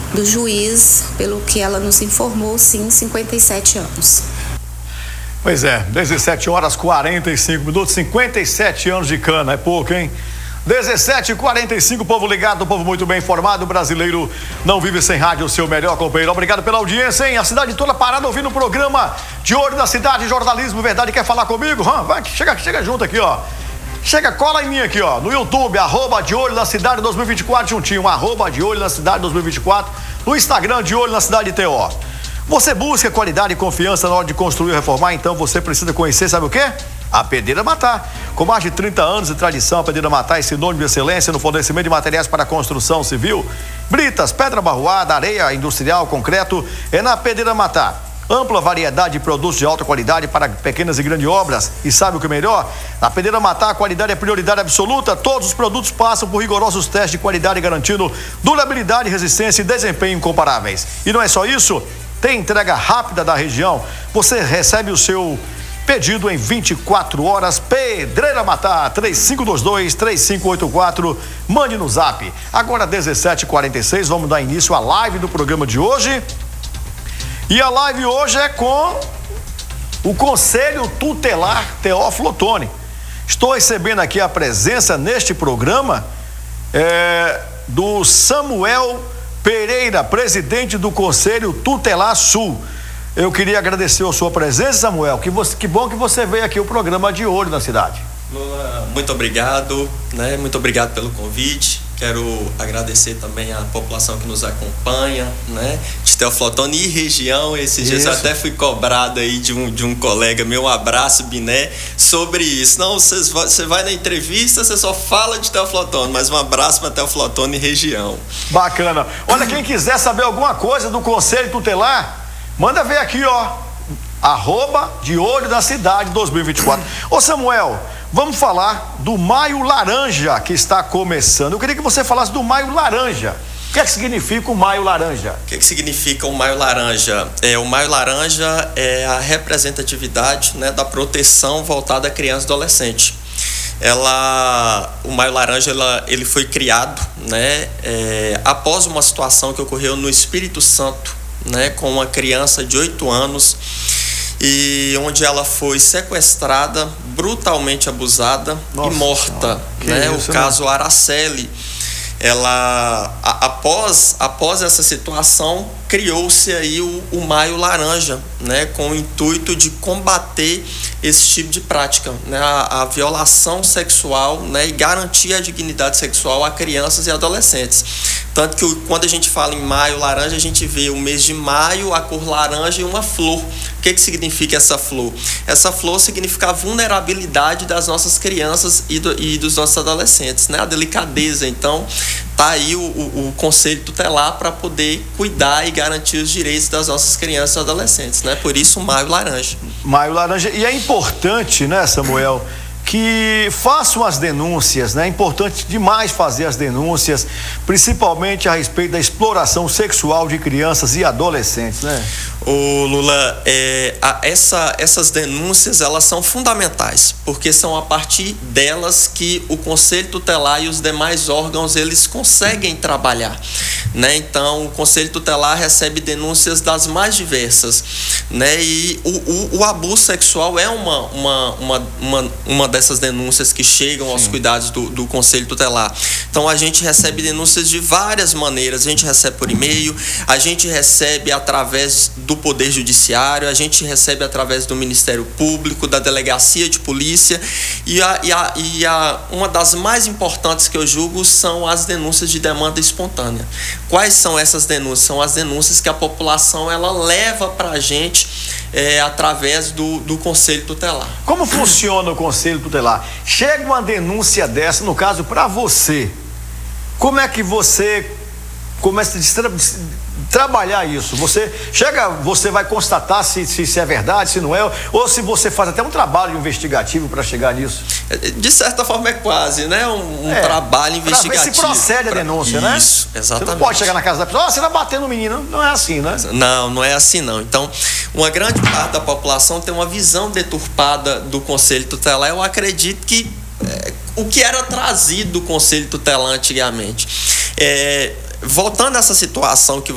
do juiz, pelo que ela nos informou, sim, 57 anos. Pois é, 17 horas 45 minutos, 57 anos de cana, é pouco, hein? 17h45, povo ligado, povo muito bem informado, brasileiro não vive sem rádio, o seu melhor companheiro. Obrigado pela audiência, hein? A cidade toda parada ouvindo o programa De Olho na Cidade, Jornalismo Verdade. Quer falar comigo? Vai, chega junto aqui, ó. Chega, cola em mim aqui, ó, no YouTube, @De Olho na Cidade 2024, juntinho, @De Olho na Cidade 2024, no Instagram, De Olho na Cidade TO. Você busca qualidade e confiança na hora de construir ou reformar, então você precisa conhecer, sabe o quê? A Pedreira Matar. Com mais de 30 anos de tradição, a Pedreira Matar é sinônimo de excelência no fornecimento de materiais para construção civil, britas, pedra barroada, areia industrial, concreto, é na Pedreira Matar. Ampla variedade de produtos de alta qualidade para pequenas e grandes obras. E sabe o que é melhor? Na Pedreira Matar, a qualidade é prioridade absoluta. Todos os produtos passam por rigorosos testes de qualidade, garantindo durabilidade, resistência e desempenho incomparáveis. E não é só isso, tem entrega rápida da região. Você recebe o seu pedido em 24 horas. Pedreira Matar, 3522-3584. Mande no zap. Agora 17h46, vamos dar início à live do programa de hoje. E a live hoje é com o Conselho Tutelar Teófilo Otoni. Estou recebendo aqui a presença neste programa do Samuel Pereira, presidente do Conselho Tutelar Sul. Eu queria agradecer a sua presença, Samuel. Que bom que você veio aqui ao programa De Olho na Cidade. Lula, muito obrigado, né? Muito obrigado pelo convite. Quero agradecer também a população que nos acompanha, né? De Teófilo Otoni e região. Esses dias eu até fui cobrado aí de um colega meu, um abraço, Biné, sobre isso. Não, você vai na entrevista, você só fala de Teófilo Otoni, mas um abraço para Teófilo Otoni e região. Bacana. Olha, quem quiser saber alguma coisa do Conselho Tutelar, manda ver aqui, ó, @De Olho na Cidade 2024. Ô Samuel, vamos falar do Maio Laranja que está começando. Eu queria que você falasse do Maio Laranja. O que é que significa o Maio Laranja? O que é que significa o Maio Laranja? O Maio Laranja é a representatividade, né, da proteção voltada à criança e adolescente. O Maio Laranja ele foi criado, né, após uma situação que ocorreu no Espírito Santo, né, com uma criança de 8 anos, e onde ela foi sequestrada, brutalmente abusada e morta, né? O caso Araceli. Ela, após essa situação, criou-se aí o Maio Laranja, né, com o intuito de combater esse tipo de prática, né, a violação sexual, né, e garantir a dignidade sexual a crianças e adolescentes. Tanto que quando a gente fala em Maio Laranja, a gente vê o mês de maio, a cor laranja e uma flor. O que significa essa flor? Essa flor significa a vulnerabilidade das nossas crianças e dos nossos adolescentes, né, a delicadeza. Então, tá aí o Conselho Tutelar para poder cuidar e garantir os direitos das nossas crianças e adolescentes, né? Por isso o Maio Laranja. Maio Laranja. E é importante, né, Samuel, que façam as denúncias, né? É importante demais fazer as denúncias, principalmente a respeito da exploração sexual de crianças e adolescentes, né? Ô Lula, essas denúncias, elas são fundamentais, porque são a partir delas que o Conselho Tutelar e os demais órgãos, eles conseguem trabalhar, né? Então, o Conselho Tutelar recebe denúncias das mais diversas, né? E o abuso sexual é uma dessas denúncias que chegam aos cuidados do Conselho Tutelar. Então, a gente recebe denúncias de várias maneiras. A gente recebe por e-mail, a gente recebe através do Poder Judiciário, a gente recebe através do Ministério Público, da Delegacia de Polícia, e uma das mais importantes que eu julgo são as denúncias de demanda espontânea. Quais são essas denúncias? São as denúncias que a população ela leva para a gente através do Conselho Tutelar. Como funciona o Conselho Tutelar? Chega uma denúncia dessa, no caso para você, como é que você começa a trabalhar isso? Você vai constatar se é verdade, se não é, ou se você faz até um trabalho investigativo para chegar nisso? De certa forma é quase, né? Um trabalho investigativo. Para ver se procede a denúncia, né? Isso, exatamente. Você não pode chegar na casa da pessoa, você vai bater no menino, não é assim, né? Não é assim não. Então, uma grande parte da população tem uma visão deturpada do Conselho Tutelar. Eu acredito que o que era trazido do Conselho Tutelar antigamente. Voltando a essa situação que